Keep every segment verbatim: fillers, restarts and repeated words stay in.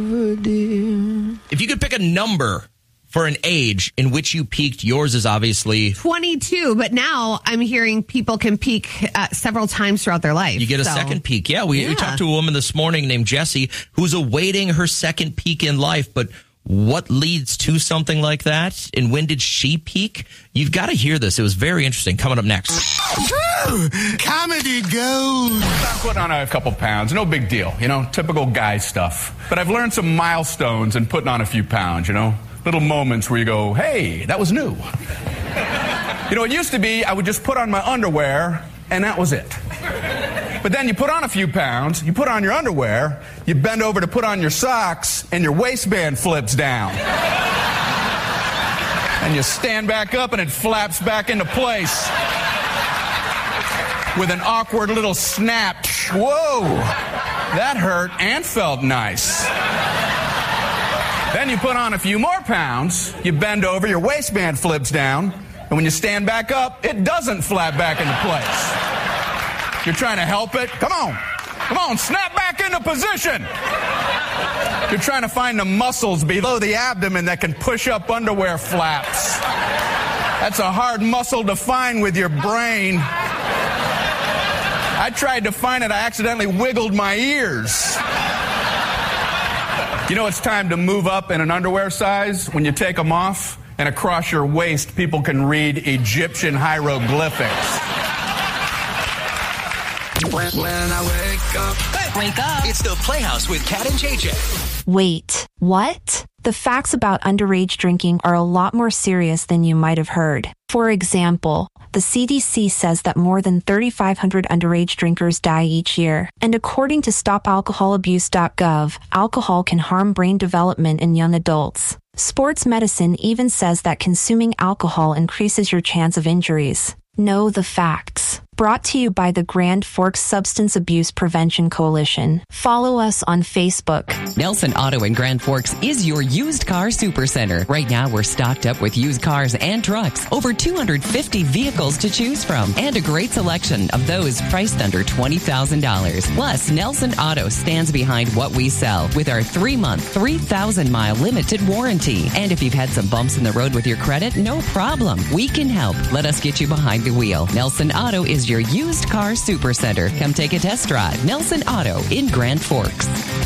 If you could pick a number for an age in which you peaked, yours is obviously twenty-two, but now I'm hearing people can peak uh, several times throughout their life. You get a so. second peak. Yeah we, yeah, we talked to a woman this morning named Jessie who's awaiting her second peak in life, but what leads to something like that? And when did she peak? You've got to hear this. It was very interesting. Coming up next. Comedy gold. I'm putting on a couple pounds. No big deal. You know, typical guy stuff. But I've learned some milestones in putting on a few pounds, you know. Little moments where you go, hey, that was new. You know, it used to be I would just put on my underwear and that was it. But then you put on a few pounds, you put on your underwear, you bend over to put on your socks, and your waistband flips down. And you stand back up and it flaps back into place with an awkward little snap. Whoa, that hurt and felt nice. Then you put on a few more pounds, you bend over, your waistband flips down, and when you stand back up, it doesn't flap back into place. You're trying to help it? Come on. Come on, snap back into position. You're trying to find the muscles below the abdomen that can push up underwear flaps. That's a hard muscle to find with your brain. I tried to find it. I accidentally wiggled my ears. You know, it's time to move up in an underwear size when you take them off, and across your waist, people can read Egyptian hieroglyphics. When, when I wake up, hey, wake up. It's the Playhouse with Kat and J J. Wait, what? The facts about underage drinking are a lot more serious than you might have heard. For example, the C D C says that more than thirty-five hundred underage drinkers die each year. And according to stop alcohol abuse dot gov, alcohol can harm brain development in young adults. Sports medicine even says that consuming alcohol increases your chance of injuries. Know the facts. Brought to you by the Grand Forks Substance Abuse Prevention Coalition. Follow us on Facebook. Nelson Auto in Grand Forks is your used car supercenter. Right now, we're stocked up with used cars and trucks. Over two hundred fifty vehicles to choose from. And a great selection of those priced under twenty thousand dollars. Plus, Nelson Auto stands behind what we sell with our three-month, three thousand mile limited warranty. And if you've had some bumps in the road with your credit, no problem. We can help. Let us get you behind the wheel. Nelson Auto is your used car supercenter. Come take a test drive. Nelson Auto in Grand Forks.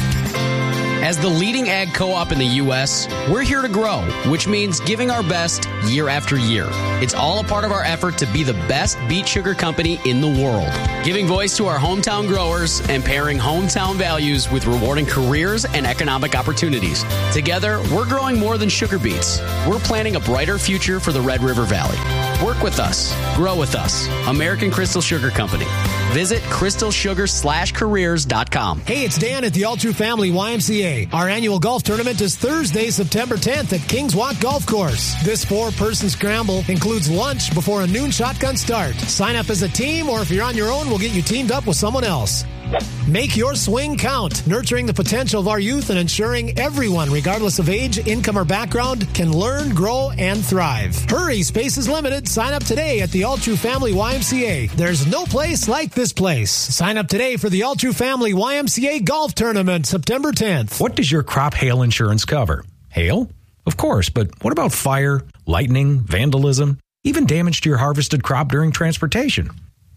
As the leading ag co-op in the U S, we're here to grow, which means giving our best year after year. It's all a part of our effort to be the best beet sugar company in the world. Giving voice to our hometown growers and pairing hometown values with rewarding careers and economic opportunities. Together, we're growing more than sugar beets. We're planning a brighter future for the Red River Valley. Work with us. Grow with us. American Crystal Sugar Company. Visit crystal sugar slash careers dot com. Hey, it's Dan at the All True Family Y M C A. Our annual golf tournament is Thursday, September tenth at Kings Walk Golf Course. This four-person scramble includes lunch before a noon shotgun start. Sign up as a team, or if you're on your own, we'll get you teamed up with someone else. Make your swing count, nurturing the potential of our youth and ensuring everyone, regardless of age, income, or background, can learn, grow, and thrive. Hurry, space is limited. Sign up today at the All True Family Y M C A. There's no place like this place. Sign up today for the All True Family Y M C A Golf Tournament, September tenth. What does your crop hail insurance cover? Hail? Of course, but what about fire, lightning, vandalism, even damage to your harvested crop during transportation?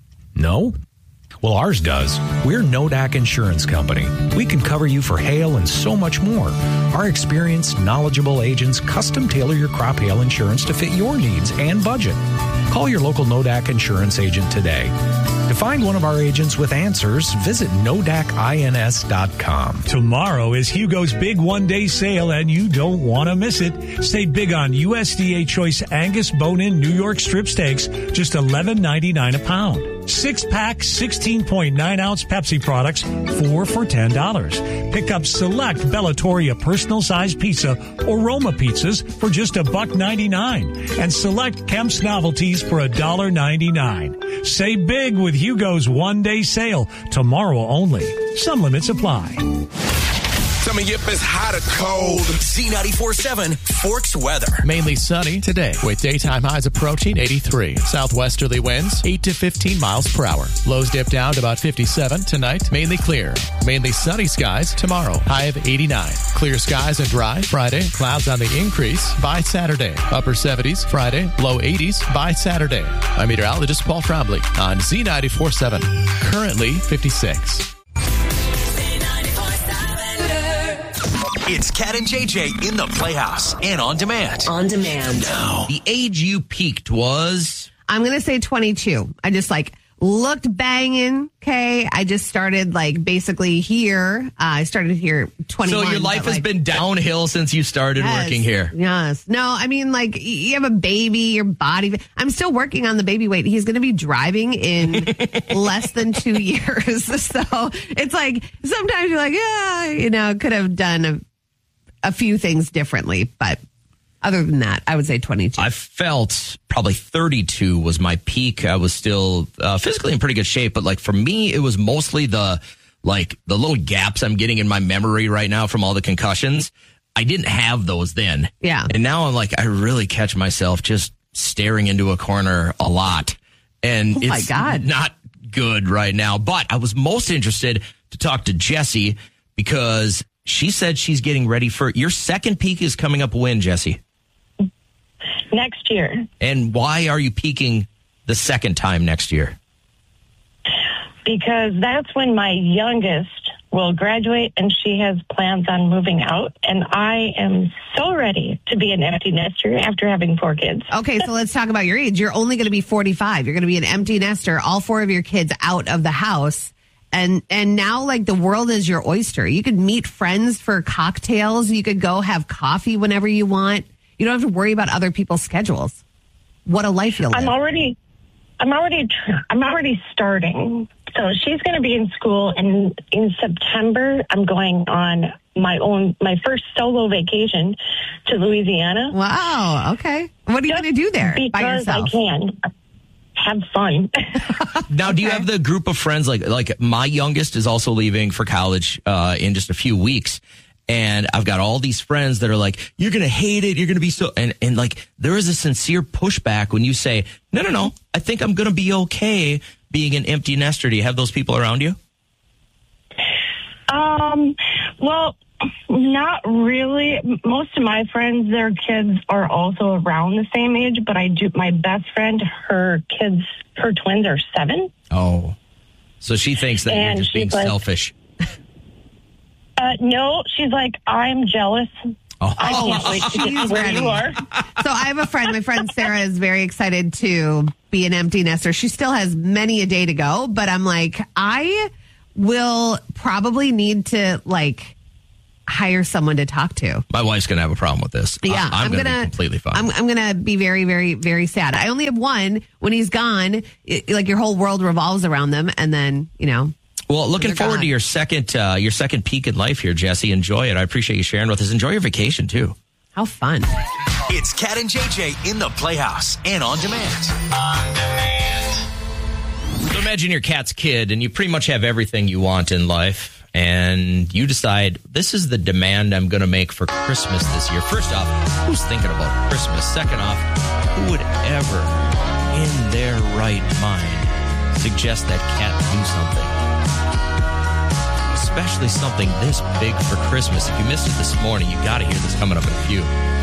No? Well, ours does. We're N O D A C Insurance Company. We can cover you for hail and so much more. Our experienced, knowledgeable agents custom tailor your crop hail insurance to fit your needs and budget. Call your local N O D A C insurance agent today. To find one of our agents with answers, visit nodac ins dot com. Tomorrow is Hugo's big one-day sale, and you don't want to miss it. Stay big on U S D A Choice Angus Bone-In New York Strip Steaks, just eleven ninety-nine a pound. Six-pack, sixteen point nine ounce Pepsi products, four for ten dollars. Pick up select Bellatoria personal-sized pizza or Roma pizzas for just a buck ninety-nine, and select Kemp's novelties for a dollar ninety-nine. Save big with Hugo's one-day sale, tomorrow only. Some limits apply. Tell me if it's hot or cold. Z ninety-four seven Forks weather. Mainly sunny today with daytime highs approaching eighty-three. Southwesterly winds eight to fifteen miles per hour. Lows dip down to about fifty-seven tonight. Mainly clear. Mainly sunny skies tomorrow. High of eighty-nine. Clear skies and dry Friday. Clouds on the increase by Saturday. Upper seventies Friday. Low eighties by Saturday. I'm meteorologist Paul Trombley on Z ninety-four seven. Currently fifty-six. It's Cat and J J in the Playhouse and on demand. On demand. Now. The age you peaked was? I'm going to say twenty-two. I just like looked banging. Okay. I just started like basically here. Uh, I started here twenty-one. So your life has like, been downhill since you started yes, working here. Yes. No, I mean, like you have a baby, your body. I'm still working on the baby weight. He's going to be driving in less than two years. So it's like sometimes you're like, yeah, you know, could have done a, a few things differently. But other than that, I would say twenty-two. I felt probably thirty-two was my peak. I was still uh, physically in pretty good shape, but like for me, it was mostly the like the little gaps I'm getting in my memory right now from all the concussions. I didn't have those then. Yeah. And now I'm like, I really catch myself just staring into a corner a lot. And oh my it's God. not good right now. But I was most interested to talk to Jessie because she said she's getting ready for your second peak is coming up when, Jessie? Next year. And why are you peaking the second time next year? Because that's when my youngest will graduate and she has plans on moving out. And I am so ready to be an empty nester after having four kids. Okay, so let's talk about your age. You're only going to be forty-five. You're going to be an empty nester, all four of your kids out of the house. And and now, like, the world is your oyster. You could meet friends for cocktails. You could go have coffee whenever you want. You don't have to worry about other people's schedules. What a life you'll live. I'm already, I'm already, I'm already starting. So she's going to be in school, and in September, I'm going on my own, my first solo vacation to Louisiana. Wow. Okay. What are you going to do there by yourself? Because I can. Have fun. Now, do you have the group of friends? Like, like my youngest is also leaving for college uh, in just a few weeks. And I've got all these friends that are like, you're going to hate it. You're going to be so, and, and like, there is a sincere pushback when you say, no, no, no, I think I'm going to be okay being an empty nester. Do you have those people around you? Um, well, not really. Most of my friends, their kids are also around the same age, but I do, my best friend, her kids, her twins are seven. Oh, so she thinks that And you're just being she's like- selfish. Uh, no, she's like, I'm jealous. Oh. I can't wait to get to where you are. So I have a friend. My friend Sarah is very excited to be an empty nester. She still has many a day to go, but I'm like, I will probably need to like hire someone to talk to. My wife's going to have a problem with this. Yeah, I, I'm, I'm going to gonna- be completely fine. I'm, I'm going to be very, very, very sad. I only have one. When he's gone, it, like your whole world revolves around them, and then you know. Well, looking They're forward gone. to your second uh, your second peak in life here, Jessie. Enjoy it. I appreciate you sharing with us. Enjoy your vacation, too. How fun. It's Cat and J J in the Playhouse and on demand. So imagine your cat's kid, and you pretty much have everything you want in life, and you decide, this is the demand I'm going to make for Christmas this year. First off, who's thinking about Christmas? Second off, who would ever, in their right mind, suggest that cat do something? Especially something this big for Christmas. If you missed it this morning, you got to hear this coming up in a few.